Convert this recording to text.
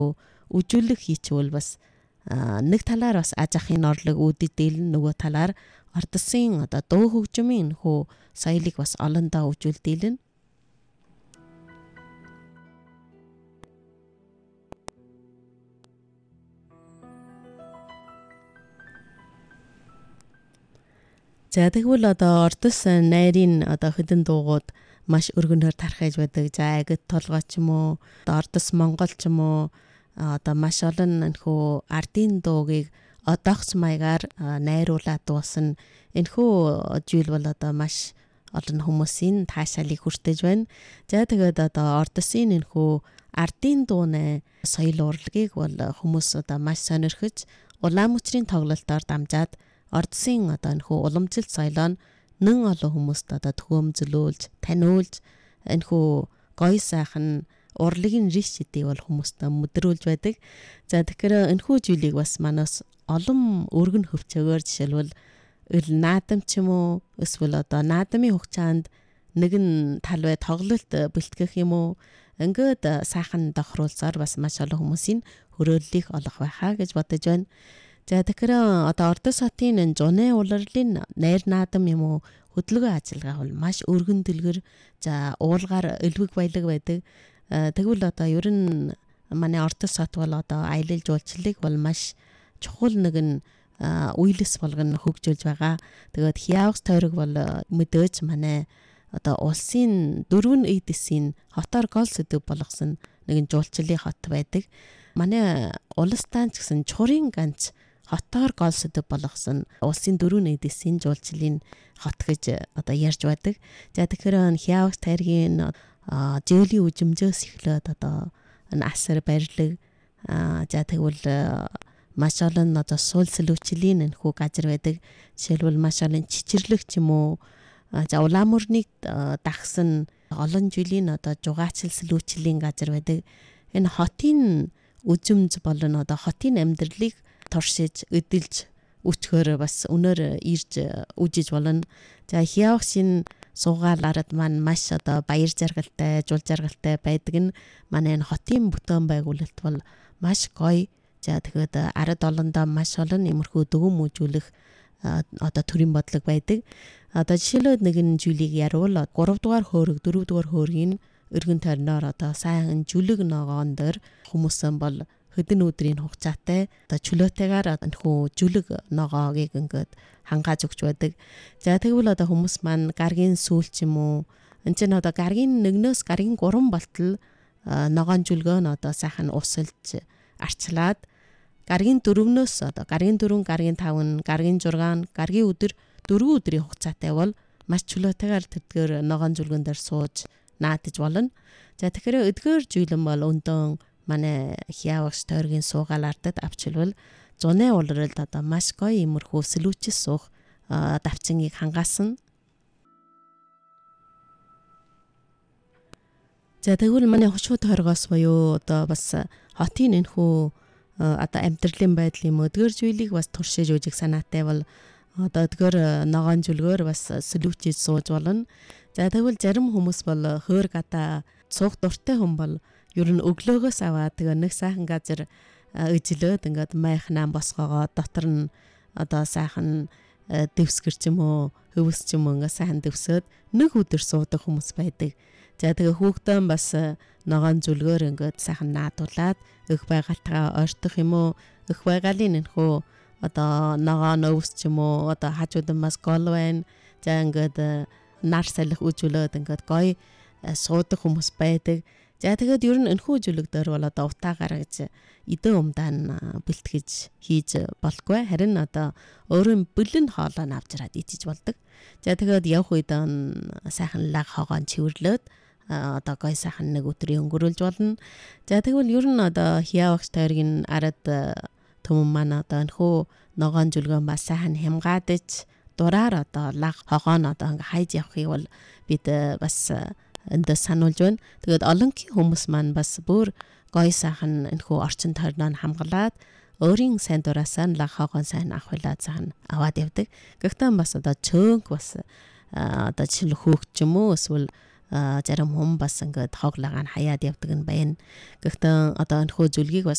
үжүүлэг хийчихвэл бас нэг талаар бас аж ахуйн орлого үүдэлдэл нөгөө талаар ордсын одоо дуу хөгжмийн хөө соёлыг бас олондоо үжүүлдэлнэ. За тэгвэл одоо ордос найрын одоо хэдэн дуугууд маш өргөнөөр тархаж байдаг. За агт толгой ч юм уу, ордос монгол ч юм уу, одоо маш олон энэхүү ардын дуугийг одоогц маягаар найруулад дуусна. Энэхүү зүйл бол одоо маш олон хүмүүсийн таашаалыг хүртэж байна. За тэгээд одоо ордосын энэхүү ардын дууны соёл урлагийг бол хүмүүс одоо маш сонирхож улаан мөчрийн тоглолтоор дамжаад ордсын одоо энэхүү уламжилт соёлоо нэн олон хүмүүст одоо төхөөрөмжлүүлж, таниулж энэхүү гоё сайхан урлагийн риш гэдгийг бол хүмүүст мэдрүүлж байдаг. За тэгэхээр энэхүү зүйлийг бас манаас олон өргөн хөвчөөгөр жишээлбэл наадам ч юм уу, эсвэл одоо наадмын хугацаанд нэгэн талбай тоглолт бэлтгэх юм уу, ингээд сайхан тохируулсаар бас маш олон хүмүүсийн хөрөөллийг олох байхаа гэж бодож байна. За тэгэхээр одоо ордос хотын зуны улирлын найр наадам юм уу хөдөлгөөн ажиллагаа бол маш өргөн дэлгэр, за уулгаар элвэг баялаг байдаг. Тэгвэл одоо ер нь манай ордос хот бол одоо аялал жуулчлалыг бол маш чухал нэгэн үйлс болгоно хөгжүүлж байгаа. Тэгээд Хиавс тойрог бол мэдээж манай одоо улсын дөрвөн эдисийн хотоор гол сэдв болгосон нэгэн жуулчлалын хот байдаг. Манай улстай ч гэсэн чурын ганц хотоор гол сэдв болгосон улсын дөрвөн эдисийн жуулчлалын хот гэж одоо ярьж байдаг. За тэгэхээр Хиавс тойргийн зээлийн үжимжээс эхлээд одоо асар барилга, за тэгвэл маш олон одоо суул сэлүүчлийн энэхүү газар байдаг. Жишээлбэл маш олон чичирлэг ч юм уу, за улаан мөрнийг дагсан олон жилийн одоо жугаачл сэлүүчлийн газар байдаг. Энэ хотын үжимж болон одоо хотын амьдралыг туршиж, эдэлж өчгөр бас өнөр ирж үжиж болно. За Хиавсийн суугаал ард маань маш одоо баяр жаргалтай, жул жаргалтай байдаг нь манай энэ хотын бүтээн байгуулалт бол маш гоё. За тэгээд ард олондоо маш олон иймэрхүү дүгэн мүжүүлэх одоо төрийн бодлого байдаг. Одоо жишээлбэл нэгэн зүйлийг яривал 3 дугаар хөөрөг, 4 дугаар хөөргийн өргөн тойрноор одоо сайн жүлэг ногоон дээр хүмүүсэн бол хэдэн өдрийн хугацаатай одоо чөлөөтэйгээр энэхүү жүлэг ногоогийг ингээд хангааж өгч байдаг. За тэгвэл одоо хүмүүс маань гаргийн сүүл ч юм уу, энэ чинь одоо гаргийн 1-өөс гаргийн 3 болтол ногоон жүлгөө нь одоо сайхан усалж арчлаад гаргийн 4-өөс одоо гаргийн 4, гаргийн 5, гаргийн 6, гаргийн өдөр 4 өдрийн хугацаатай бол маш чөлөөтэйгээр тэдгээр ногоон жүлгэн дээр сууж наадаж болно. За тэгэхээр эдгээр зүйлэн бол өндөн манай Хиавс тойргийн суугаал ардад авчилвал зуны улиралд одоо маш гоё иймэрхүү сэлүүчс суух давчингийг хангаасан. За тэгвэл манай хошуу тойргоос буюу одоо бас хотын энэхүү одоо амьдралын байдлын өдгөр зүйлийг бас туршиж үзэх санаатай бол одоо эдгээр ногоон жүлгөөр бас сэлүүчж сууж болно. За тэгвэл зарим хүмүүс бол хөөр гадаа цуух дуртай хүн бол ер нь өглөөгөөс аваад тэгээ нэг сайхан газар ижлээд ингээд майхнаа босгоогоо дотор нь одоо сайхан дэвсгэр ч юм уу, хөвс ч юм уу ингээд сайхан дэвсөөд нэг өдөр суудаг хүмүүс байдаг. За тэгээ хүүхдэн бас ногоон зүлгөөр ингээд сайхан наадуулаад өх байгальтайгаа ойртох юм уу, өх байгалийн энэхүү одоо ногоон өвс ч юм уу, одоо хажууд нь бас гол байна. За ингээд нар салхи үжүүлээд ингээд гоё суудаг хүмүүс байдаг. За тэгээд ер нь энэхүү жүлэг дээр бол одоо утаа гаргаж эдэн умдаан бэлтгэж хийж болохгүй. Харин одоо өөрийн бэлэн хоолоо авчраад идэж болдог. За тэгээд явх үед сайхан лаг хоогоон цэвэрлээд одоо гоё сайхан нэг өдрийн өнгөрүүлж болно. За тэгвэл ер нь одоо Хиавс тойргийн ард төмөн маань одоо энэхүү ногоон жүлгөн бас сайхан хямгаадаж дураар одоо лаг хоогоон одоо ингээ хайж явахыг бол бид бас энд сануулж байна. Тэгээд олонгийн хүмүүс маань бас бүр гоё сайхан энэхүү орчин тойрноо хамгаалаад өөрийн сайн дураасаа лаг хоогоон сайн авахлаад сайхан аваад явдаг. Гэхдээ бас одоо чөөнг бас одоо жишээл хөөгч юм уу эсвэл зарим хүн бас ингээд хоглагаа хаяад явдаг нь байна. Гэхдээ одоо энэхүү зүйлгийг бас